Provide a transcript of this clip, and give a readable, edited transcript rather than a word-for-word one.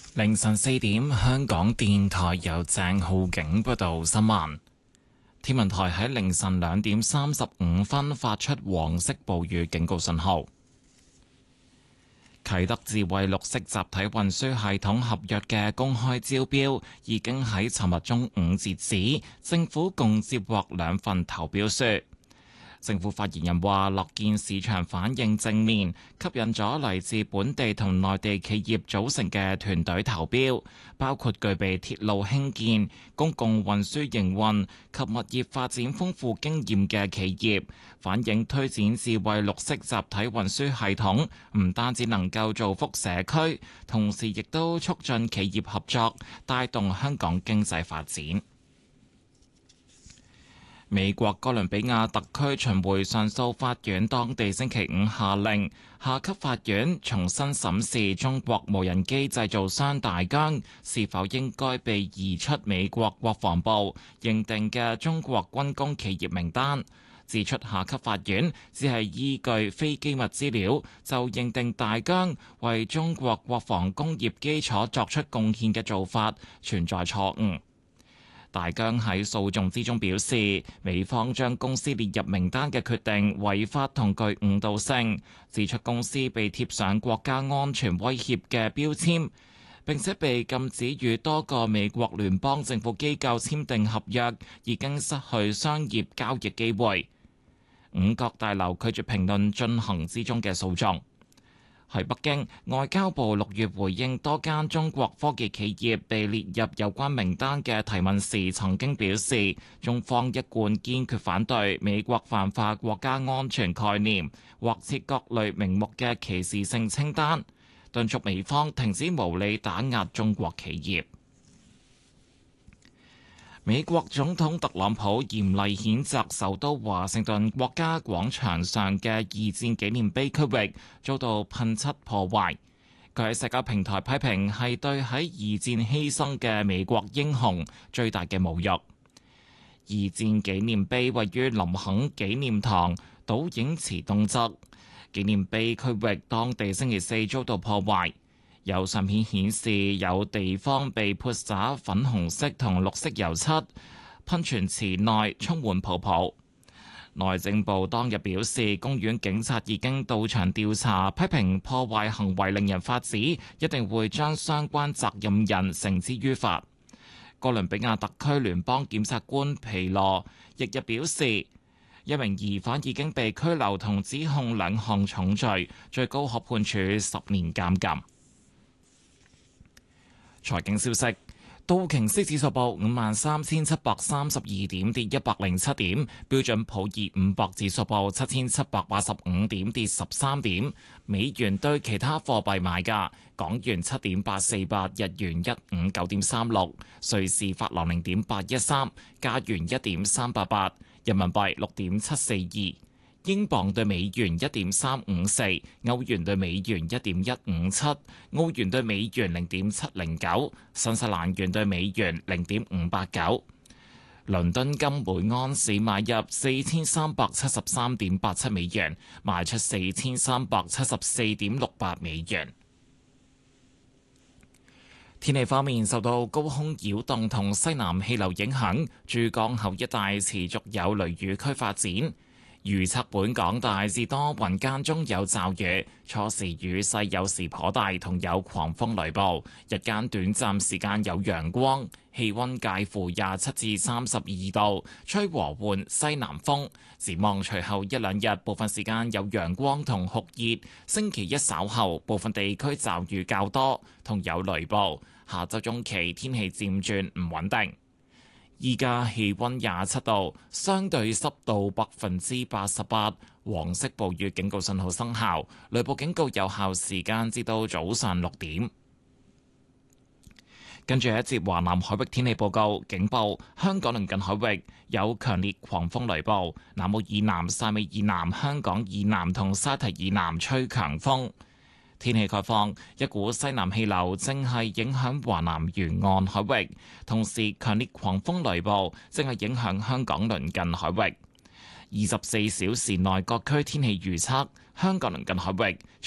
凌晨4點，香港電台由鄭浩景報道新聞。天文台喺凌晨2點35分發出黃色暴雨警告信號。啟德智慧綠色集體運輸系統合約嘅公開招標已經喺尋日中午截止，政府共接獲2份投標書。政府發言人話：樂見市場反應正面，吸引咗嚟自本地同內地企業組成嘅團隊投標，包括具備鐵路興建、公共運輸營運及物業發展豐富經驗嘅企業。反映推展智慧綠色集體運輸系統，唔單止能夠造福社區，同時亦都促進企業合作，帶動香港經濟發展。美國哥倫比亞特區巡迴上訴法院當地星期五下令，下級法院重新審視中國無人機製造商大疆是否應該被移出美國國防部認定嘅中國軍工企業名單，指出下級法院只係依據非機密資料就認定大疆為中國國防工業基礎作出貢獻嘅做法存在錯誤。大疆喺訴訟之中表示，美方將公司列入名單嘅決定違法同具誤導性，指出公司被貼上國家安全威脅嘅標籤，並且被禁止與多個美國聯邦政府機構簽訂合約，已經失去商業交易機會。五角大樓拒絕評論進行之中嘅訴訟。喺北京，外交部6月回應多間中國科技企業被列入有關名單嘅提問時，曾經表示，中方一貫堅決反對美國泛化國家安全概念，或設各類名目嘅歧視性清單，敦促美方停止無理打壓中國企業。美國總統特朗普嚴厲譴責首都華盛頓國家廣場上嘅二戰紀念碑區域遭到噴漆破壞。佢喺社交平台批評係對喺二戰犧牲嘅美國英雄最大嘅侮辱。二戰紀念碑位於林肯紀念堂倒影池東側，紀念碑區域當地星期四遭到破壞。有相片顯示有地方被潑灑粉紅色同綠色油漆，噴泉池內充滿泡泡。內政部當日表示，公園警察已經到場調查，批評破壞行為令人髮指，一定會將相關責任人繩之於法。哥倫比亞特區聯邦檢察官皮羅翌日表示，一名疑犯已經被拘留同指控2項重罪，最高可判處10年監禁。財經消息：道瓊斯指數報53,732點，跌107點；標準普爾500指數報7,785點，跌13點。美元對其他貨幣買價：港元7.848，日元159.36，瑞士法郎0.813，加元1.388，人民幣6.742。英鎊對美元1.354，歐元對美元1.157，澳元對美元0.709，新西蘭元對美元0.589。倫敦金每安士買入4373.87美元，賣出4374.68美元。天氣方面，受到高空擾動同西南氣流影響，珠江口一帶持續有雷雨區發展。預測本港大致多雲間中有驟雨，初時雨勢有時頗大，同有狂風雷暴。日間短暫時間有陽光，氣溫介乎27至32度，吹和緩西南風。展望隨後1-2日，部分時間有陽光同酷熱。星期一稍後，部分地區驟雨較多，同有雷暴。下周中期天氣漸轉唔穩定。依家氣溫27度，相對濕度88%，黃色暴雨警告信號生效，雷暴警告有效時間至到早上6點。跟住一節華南海域天氣報告，警報：香港鄰近海域有強烈狂風雷暴，南澳以南、汕尾以南、香港以南同沙堤以南吹強風。天氣概況，一股西南氣流正係影響華南沿岸海域，同時強烈狂風雷暴正係影響香港鄰近海域。24小時內各區天氣預測：香港鄰近海域